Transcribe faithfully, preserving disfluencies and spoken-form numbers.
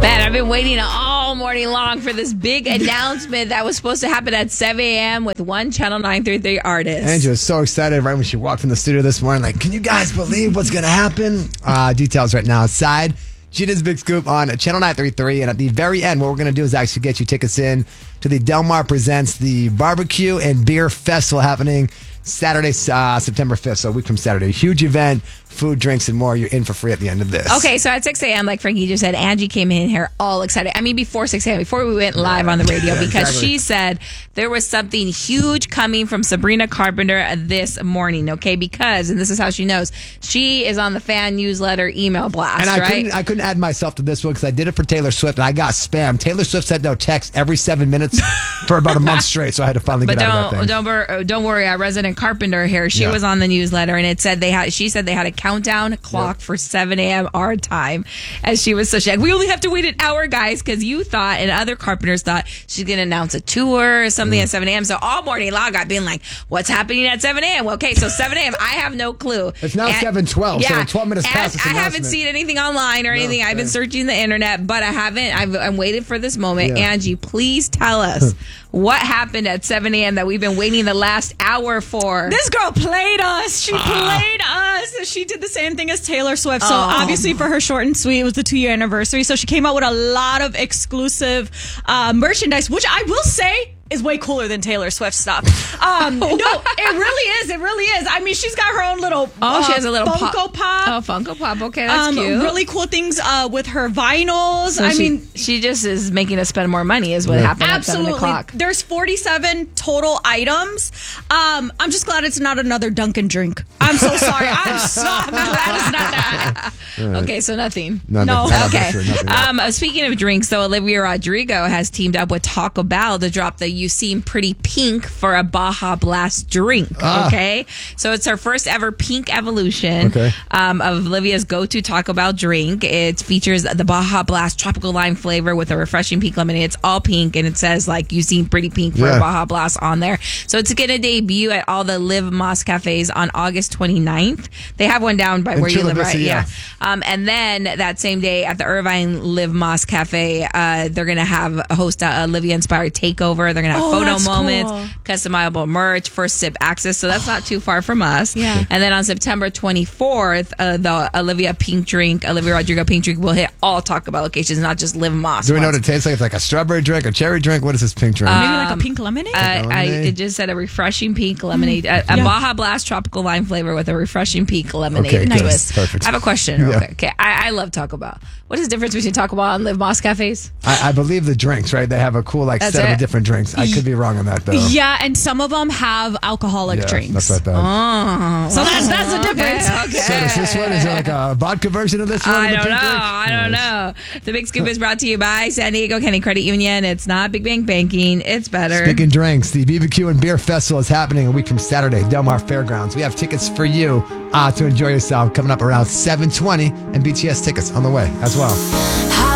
Man, I've been waiting all morning long for this big announcement that was supposed to happen at seven a.m. with one Channel nine thirty-three artist. Angie was so excited right when she walked in the studio this morning. Like, can you guys believe what's going to happen? Uh, details right now outside. Gina's Big Scoop on Channel nine thirty-three. And at the very end, what we're going to do is actually get you tickets in to the Del Mar Presents the Barbecue and Beer Festival happening Saturday, uh, September fifth. So a week from Saturday. Huge event. Food, drinks, and more. You're in for free at the end of this. Okay, so at six a.m., like Frankie just said, Angie came in here all excited. I mean, before six a.m., before we went live on the radio, yeah, because exactly. she said there was something huge coming from Sabrina Carpenter this morning, okay? Because, and this is how she knows, she is on the fan newsletter email blast, and I right? Couldn't, I couldn't add myself to this one because I did it for Taylor Swift, and I got spam. Taylor Swift sent no text every seven minutes for about a month straight, so I had to finally but get out of that thing. Don't, wor- don't worry, our resident Carpenter here, she Yeah. was on the newsletter, and it said they had. She said they had a countdown clock for seven a.m. our time, as she was so she like, we only have to wait an hour, guys, because you thought and other Carpenters thought she's going to announce a tour or something mm. at seven a.m. So all morning long I've been like, what's happening at seven a.m.? Well, okay, so seven a.m. I have no clue. It's now seven twelve, yeah, so twelve minutes past this I haven't seen anything online or no, anything. I've been searching the internet, but I haven't. I've, I'm waiting for this moment. Yeah. Angie, please tell us what happened at seven a.m. that we've been waiting the last hour for. This girl played us. She Ah. played us. She did the same thing as Taylor Swift. So Oh. obviously for her short and sweet, it was the two-year anniversary. So she came out with a lot of exclusive uh, merchandise, which I will say is way cooler than Taylor Swift stuff. Um, no, it really is. It really is. I mean, she's got her own little Oh, uh, she has a little Funko pop. Pop. Oh, Funko Pop. Okay, that's um, cute. Really cool things uh, with her vinyls. So I she, mean, she just is making us spend more money is what Yeah. happened at seven absolutely. o'clock. There's forty-seven total items. Um, I'm just glad it's not another Dunkin' drink. I'm so sorry. I'm so I'm glad it's not that. Okay, so nothing. Nothing. No. Yeah, Okay. for sure, nothing. Um, uh, speaking of drinks, though, Olivia Rodrigo has teamed up with Taco Bell to drop the You Seem Pretty Pink for a Baja Blast drink. Ah. Okay, so it's her first ever pink evolution Okay. um, of Olivia's go-to Taco Bell drink. It features the Baja Blast tropical lime flavor with a refreshing pink lemonade. It's all pink, and it says like You Seem Pretty Pink for Yeah. a Baja Blast on there. So it's going to debut at all the Live Moss cafes on August twenty-ninth. They have one down by In where you Chula live, Vista, right? yeah. Um, and then that same day at the Irvine Live Moss Cafe, uh, they're going to have host a Olivia inspired takeover. They're going to have Oh, photo that's moments, cool. customizable merch, first sip access. So that's not too far from us. Yeah. And then on September twenty-fourth, uh, the Olivia Pink Drink, Olivia Rodrigo Pink Drink will hit all Taco Bell locations, not just Live Moss. Do we know what ones. it tastes like? It's like a strawberry drink, a cherry drink? What is this pink drink? Maybe like a pink lemonade. Uh, I, lemonade? it just said a refreshing pink lemonade, a, a Yeah. Baja Blast tropical lime flavor with a refreshing pink lemonade Okay, good. twist. Perfect. I have a question. real Yeah. quick. Okay, I, I love Taco Bell. What is the difference between Taco Bell and Live Moss cafes? I, I believe the drinks, right? They have a cool like That's set it? of different drinks. I could be wrong on that though. Yeah, and some of them have alcoholic Yeah, drinks. that's what I thought. Oh, So that's that's the difference. Okay, So is this one is it like a vodka version of this one? I the don't pink know. drink? I don't Nice. know. The Big Scoop is brought to you by San Diego County Credit Union. It's not Big Bang Banking. It's better. Speaking drinks, the B B Q and Beer Festival is happening a week from Saturday, Del Mar Fairgrounds. We have tickets for you uh, to enjoy yourself coming up around seven twenty, and B T S tickets on the way as well.